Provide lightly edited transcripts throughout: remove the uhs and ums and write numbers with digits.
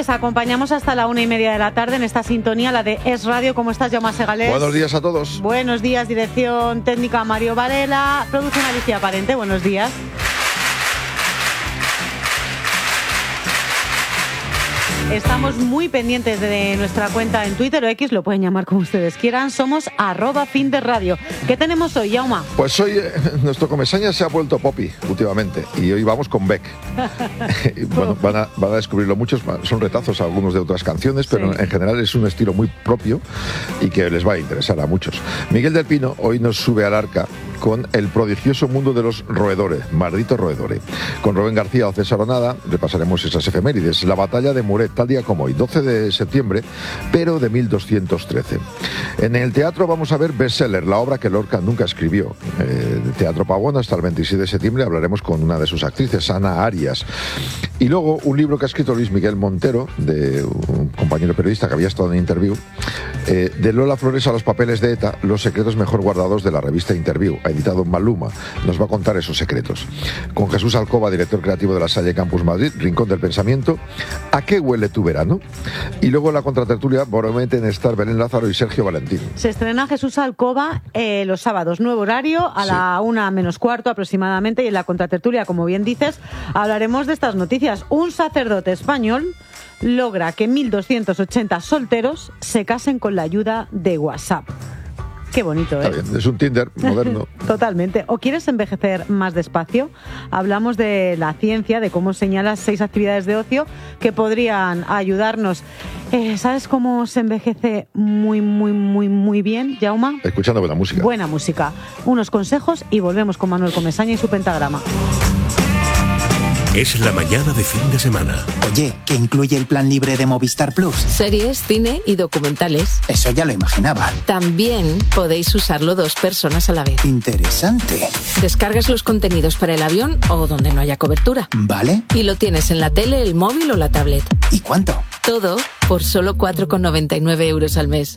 les acompañamos hasta la 1:30 de la tarde en esta sintonía, la de Es Radio. ¿Cómo estás, Jaume Segales? Buenos días a todos. Buenos días, dirección técnica Mario Varela, producción Alicia Parente. Buenos días. Estamos muy pendientes de nuestra cuenta en Twitter o X, lo pueden llamar como ustedes quieran. Somos @FinDeRadio. ¿Qué tenemos hoy, Jaume? Pues hoy nuestro comesaña se ha vuelto poppy últimamente y hoy vamos con Beck. Bueno, van a descubrirlo muchos, son retazos algunos de otras canciones, pero en general es un estilo muy propio y que les va a interesar a muchos. Miguel del Pino hoy nos sube al arca con el prodigioso mundo de los roedores, maldito roedores. Con Rubén García o César Onada repasaremos esas efemérides. La batalla de Muret, tal día como hoy, 12 de septiembre, pero de 1213. En el teatro vamos a ver Bestseller, la obra que Lorca nunca escribió. El Teatro Pavón hasta el 26 de septiembre hablaremos con una de sus actrices, Ana Arias. Y luego un libro que ha escrito Luis Miguel Montero, de un compañero periodista que había estado en Interview, de Lola Flores a los papeles de ETA, los secretos mejor guardados de la revista Interview, ha editado Maluma. Nos va a contar esos secretos. Con Jesús Alcoba, director creativo de la Salle Campus Madrid, Rincón del Pensamiento, ¿a qué huele tu verano? Y luego en la contratertulia, prometen estar Belén Lázaro y Sergio Valentín. Se estrena Jesús Alcoba los sábados, nuevo horario, a la 1:45 aproximadamente, y en la contratertulia, como bien dices, hablaremos de estas noticias. Un sacerdote español logra que 1.280 solteros se casen con la ayuda de WhatsApp. Qué bonito, ¿eh? Está bien, es un Tinder moderno. Totalmente. ¿O quieres envejecer más despacio? Hablamos de la ciencia, de cómo señala 6 actividades de ocio que podrían ayudarnos. ¿Sabes cómo se envejece muy bien, Jaume? Escuchando buena música. Buena música. Unos consejos y volvemos con Manuel Comesaña y su pentagrama. Es la mañana de fin de semana. Oye, ¿qué incluye el plan libre de Movistar Plus? Series, cine y documentales. Eso ya lo imaginaba. También podéis usarlo 2 personas a la vez. Interesante. Descargas los contenidos para el avión o donde no haya cobertura. ¿Vale? Y lo tienes en la tele, el móvil o la tablet. ¿Y cuánto? Todo por solo 4,99 € al mes.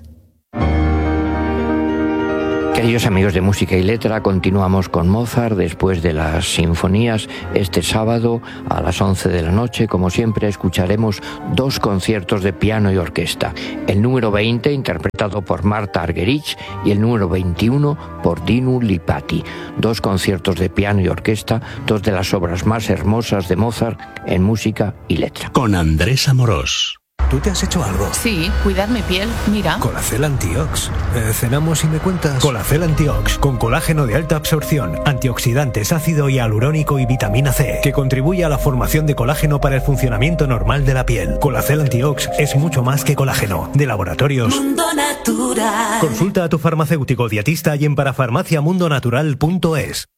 Queridos amigos de Música y Letra, continuamos con Mozart después de las sinfonías. Este sábado a las 11 de la noche, como siempre, escucharemos 2 conciertos de piano y orquesta. El número 20, interpretado por Marta Argerich, y el número 21 por Dinu Lipatti. 2 conciertos de piano y orquesta, 2 de las obras más hermosas de Mozart en Música y Letra. Con Andrés Amorós. ¿Tú te has hecho algo? Sí, cuidar mi piel, mira. Colacel Antiox. ¿Cenamos y me cuentas? Colacel Antiox, con colágeno de alta absorción, antioxidantes, ácido hialurónico y vitamina C, que contribuye a la formación de colágeno para el funcionamiento normal de la piel. Colacel Antiox es mucho más que colágeno. De Laboratorios Mundo Natural. Consulta a tu farmacéutico dietista y en parafarmaciamundonatural.es.